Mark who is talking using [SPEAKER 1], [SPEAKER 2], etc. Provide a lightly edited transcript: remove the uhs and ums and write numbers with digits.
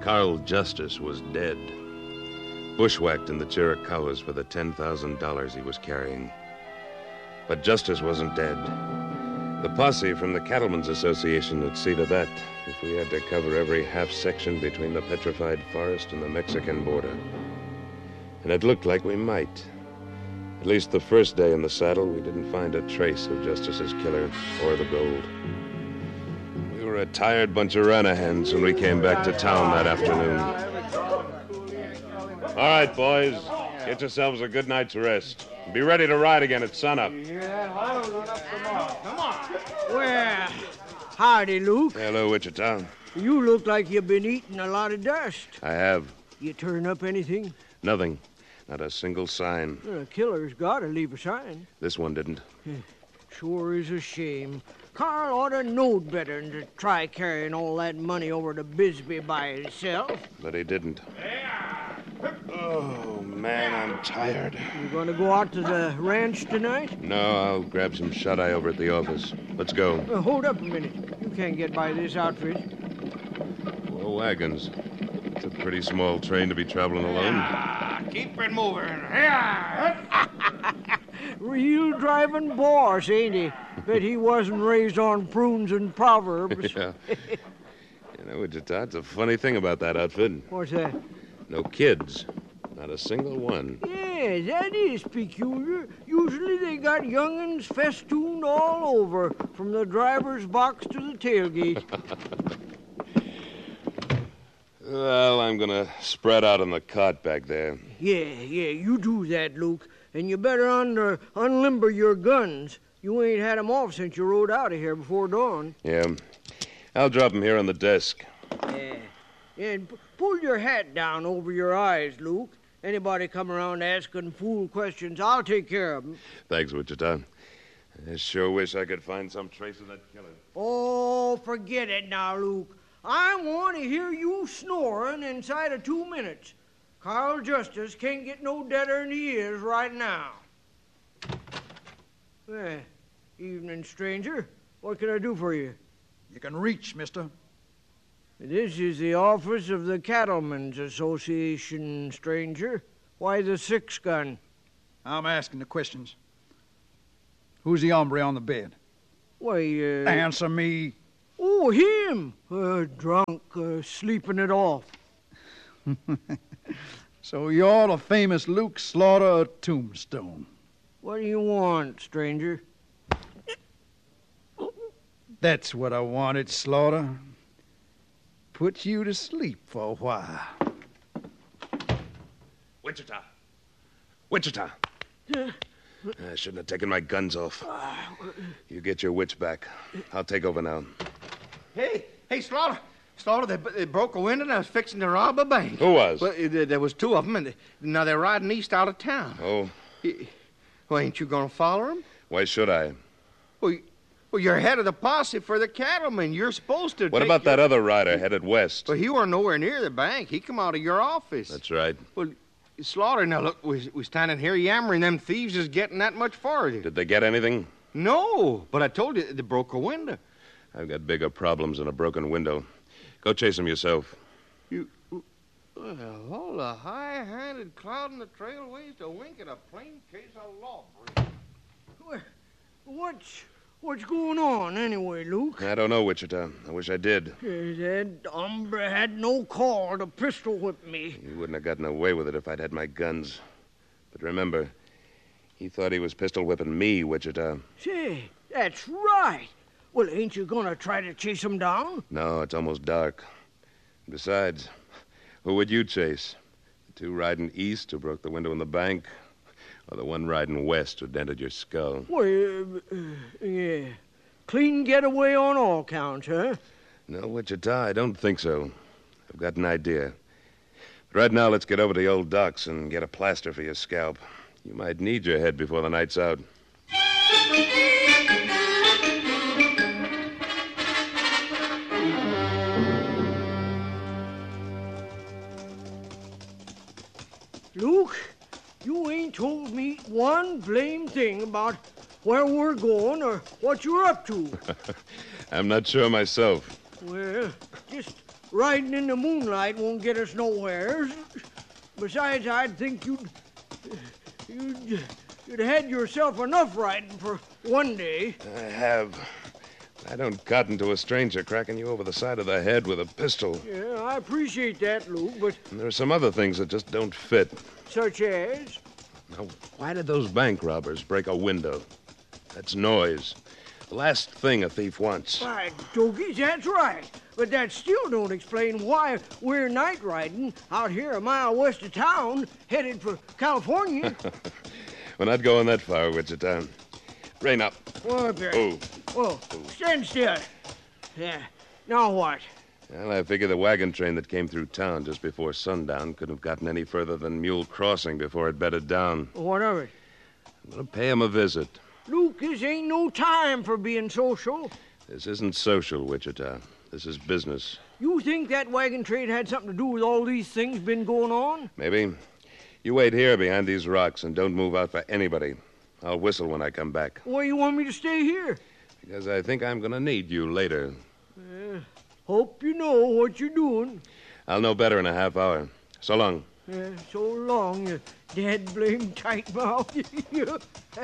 [SPEAKER 1] Carl Justice was dead. Bushwhacked in the Chiricahuas for the $10,000 he was carrying. But Justice wasn't dead. The posse from the Cattlemen's Association would see to that if we had to cover every half section between the petrified forest and the Mexican border. And it looked like we might. At least the first day in the saddle, we didn't find a trace of Justice's killer or the gold. We were a tired bunch of Ranahans when we came back to town that afternoon. All right, boys, get yourselves a good night's rest. Be ready to ride again at sunup.
[SPEAKER 2] Come on. Well, howdy, Luke.
[SPEAKER 1] Hello, Wichita.
[SPEAKER 2] You look like you've been eating a lot of dust.
[SPEAKER 1] I have.
[SPEAKER 2] You turn up anything?
[SPEAKER 1] Nothing. Not a single sign.
[SPEAKER 2] Well, a killer's got to leave a sign.
[SPEAKER 1] This one didn't.
[SPEAKER 2] Sure is a shame. Carl ought to knowed better than to try carrying all that money over to Bisbee by himself.
[SPEAKER 1] But he didn't. Oh, man, I'm tired.
[SPEAKER 2] You going to go out to the ranch tonight?
[SPEAKER 1] No, I'll grab some shut-eye over at the office. Let's go.
[SPEAKER 2] Hold up a minute. You can't get by this outfit.
[SPEAKER 1] 4 wagons. It's a pretty small train to be traveling alone.
[SPEAKER 3] Keep it moving.
[SPEAKER 2] Real driving boss, ain't he? Bet he wasn't raised on prunes and proverbs.
[SPEAKER 1] Yeah. You know, Wichita, it's a funny thing about that outfit.
[SPEAKER 2] What's that?
[SPEAKER 1] No kids. Not a single one.
[SPEAKER 2] Yeah, that is peculiar. Usually they got young'uns festooned all over, from the driver's box to the tailgate.
[SPEAKER 1] Well, I'm gonna spread out on the cot back there.
[SPEAKER 2] Yeah, you do that, Luke. And you better unlimber your guns. You ain't had 'em off since you rode out of here before dawn.
[SPEAKER 1] Yeah. I'll drop 'em here on the desk.
[SPEAKER 2] Yeah. And pull your hat down over your eyes, Luke. Anybody come around asking fool questions, I'll take care of 'em.
[SPEAKER 1] Thanks, Wichita. I sure wish I could find some trace of that killer.
[SPEAKER 2] Oh, forget it now, Luke. I want to hear you snoring inside of 2 minutes. Carl Justice can't get no deader than he is right now. Evening, stranger. What can I do for you?
[SPEAKER 4] You can reach, mister.
[SPEAKER 2] This is the office of the Cattlemen's Association, stranger. Why the 6-gun?
[SPEAKER 4] I'm asking the questions. Who's the hombre on the bed?
[SPEAKER 2] Why,
[SPEAKER 4] Answer me.
[SPEAKER 2] Oh, him. Drunk, sleeping it off.
[SPEAKER 4] So you're the famous Luke Slaughter of Tombstone.
[SPEAKER 2] What do you want, stranger?
[SPEAKER 4] That's what I wanted, Slaughter. Put you to sleep for a while.
[SPEAKER 1] Wichita! Wichita! I shouldn't have taken my guns off. You get your wits back. I'll take over now.
[SPEAKER 3] Hey, Slaughter. Slaughter, they broke a window and I was fixing to rob a bank.
[SPEAKER 1] Who was?
[SPEAKER 3] Well, there was 2 of them, and now they're riding east out of town.
[SPEAKER 1] Oh.
[SPEAKER 3] Well, ain't you going to follow them?
[SPEAKER 1] Why should I?
[SPEAKER 3] Well, you're head of the posse for the cattlemen. You're supposed to
[SPEAKER 1] What about that other rider headed west?
[SPEAKER 3] Well, he weren't nowhere near the bank. He come out of your office.
[SPEAKER 1] That's right.
[SPEAKER 3] Well, Slaughter, now look, we standing here yammering. Them thieves is getting that much farther.
[SPEAKER 1] Did they get anything?
[SPEAKER 3] No, but I told you they broke a window.
[SPEAKER 1] I've got bigger problems than a broken window. Go chase them yourself.
[SPEAKER 3] Well, hold a high-handed cloud in the trailways to wink at a plain case of lawbreaking.
[SPEAKER 2] What's going on anyway, Luke?
[SPEAKER 1] I don't know, Wichita. I wish I did.
[SPEAKER 2] That hombre had no call to pistol whip me.
[SPEAKER 1] He wouldn't have gotten away with it if I'd had my guns. But remember, he thought he was pistol whipping me, Wichita.
[SPEAKER 2] Say, that's right. Well, ain't you gonna try to chase him down?
[SPEAKER 1] No, it's almost dark. Besides, who would you chase? The 2 riding east who broke the window in the bank? Or the one riding west who dented your skull?
[SPEAKER 2] Well, yeah. Clean getaway on all counts, huh?
[SPEAKER 1] No, Wichita, I don't think so. I've got an idea. But right now, let's get over to the old docks and get a plaster for your scalp. You might need your head before the night's out.
[SPEAKER 2] Luke, you ain't told me one blame thing about where we're going or what you're up to.
[SPEAKER 1] I'm not sure myself.
[SPEAKER 2] Well, just riding in the moonlight won't get us nowhere. Besides, I'd think you'd had yourself enough riding for one day.
[SPEAKER 1] I have. I don't cotton to a stranger cracking you over the side of the head with a pistol.
[SPEAKER 2] Yeah, I appreciate that, Luke, but...
[SPEAKER 1] And there are some other things that just don't fit.
[SPEAKER 2] Such as?
[SPEAKER 1] Now, why did those bank robbers break a window? That's noise. The last thing a thief wants.
[SPEAKER 2] Why, Togies, that's right. But that still don't explain why we're night riding out here a mile west of town, headed for California.
[SPEAKER 1] We're not going that far, Wichita. Rein up.
[SPEAKER 2] What there?
[SPEAKER 1] Oh.
[SPEAKER 2] Whoa, stand still. Yeah, now what?
[SPEAKER 1] Well, I figure the wagon train that came through town just before sundown couldn't have gotten any further than Mule Crossing before it bedded down.
[SPEAKER 2] What of it?
[SPEAKER 1] I'm going to pay him a visit.
[SPEAKER 2] Luke, this ain't no time for being social.
[SPEAKER 1] This isn't social, Wichita. This is business.
[SPEAKER 2] You think that wagon train had something to do with all these things been going on?
[SPEAKER 1] Maybe. You wait here behind these rocks and don't move out for anybody. I'll whistle when I come back.
[SPEAKER 2] Why you want me to stay here?
[SPEAKER 1] Because I think I'm going to need you later.
[SPEAKER 2] Hope you know what you're doing.
[SPEAKER 1] I'll know better in a half hour. So long.
[SPEAKER 2] So long, you dead blame tight mouth.